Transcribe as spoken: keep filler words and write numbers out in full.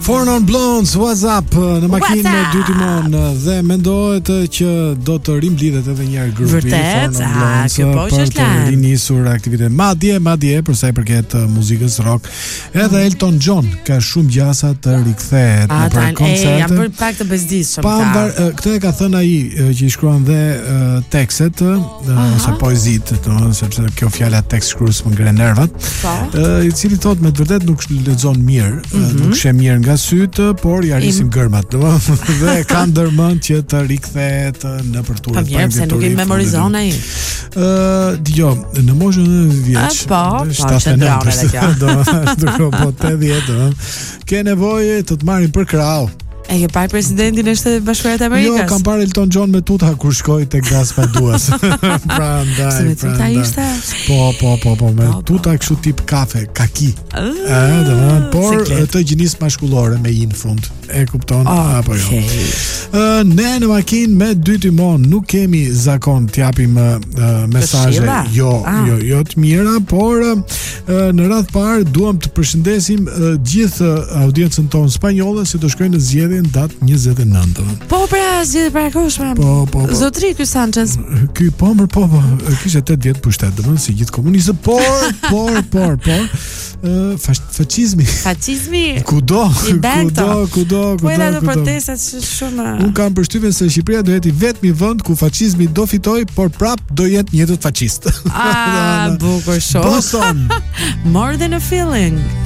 Four Non Blondes, what's up? Në makinë me dy timon dhe mendohet që do të rimblidhet edhe një herë grupi Vërtet? Four Non Ah, Blondes kjo po për është të lan. rinisur aktivitet. Madje, madje për sa i përket uh, muzikës rock, edhe Elton John ka shumë gjasa të rikthehet A, në për tan, e, koncerte. jam për pak të bezdisshëm. Pa mbar, uh, këtë e ka thënë ai uh, që i shkruan dhe uh, tekstet uh, ose poezitë, domethënë sepse kjo fjala tekst shkrues më ngre nervat. Po. Uh, I cili thotë me të vërtet nuk lexon mirë, mm -hmm. nuk sheh mirë nga sytë, por i arisim gërmat, domethënë dhe ka ndërmend që të rikthehet në për turë. Po mirë, pse nuk i memorizon ai? Ë, dëgjoj, në moshën e nëntëdhjetë vjeç. Po, po, shëndron edhe kjo. Do po tetëdhjetë, do. Ke nevojë të të marrin për krau. E ke parë presidentin e Shtetit Bashkuar të Amerikës? Jo, kam parë Elton John me tuta kur shkoi tek Gaspa Duas. Prandaj, Se me tuta prandaj. ishte? Po, po, po, po, me Po, po. tuta kështu tip kafe, kaki. Uh, Ë, domethënë, por sekret. të gjinisë mashkullore me i në fund. E kupton apo jo? Okej. Ë, ne në makinë me dy timon nuk kemi zakon të japim uh, mesazhe Këshilla? jo, Ah. jo, jo të mira, por uh, në radh parë duam të përshëndesim uh, gjithë uh, audiencën tonë spanjolle që do shkojnë në zgjedhje në datë njëzet e nëntë. Po pra, zgjedhje parakoshme. Po, po, po. Zotri ky Sanchez. Ky po, më po, po, kishte tetë vjet pushtet, domethënë si gjithë komunistët, por, por, por, por, uh, fash, faqizmi Fascizmi. kudo, I bën kudo, këto. kudo, Po edhe kudo, ato kudo. protestat që shumë. Un kam përshtypjen se Shqipëria do jetë i vetmi vend ku faqizmi do fitoj, por prap do jetë një jetë faqist. Ah, bukur shumë. Boston. More than a feeling.